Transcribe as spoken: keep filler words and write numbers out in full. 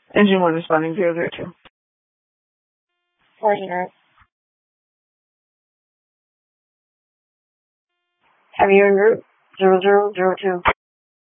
Engine one responding zero zero two. Fortunate. Have you en route? Zero zero zero two.